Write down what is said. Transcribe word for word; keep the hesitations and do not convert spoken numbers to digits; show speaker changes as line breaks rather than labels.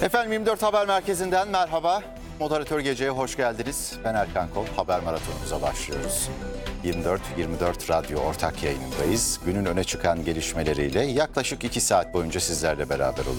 Efendim yirmi dört Haber Merkezi'nden merhaba. Moderatör Gece'ye hoş geldiniz. Ben Erkan Kol. Haber maratonumuza başlıyoruz. yirmi dört yirmi dört Radyo ortak yayınındayız. Günün öne çıkan gelişmeleriyle yaklaşık iki saat boyunca sizlerle beraber olacağız.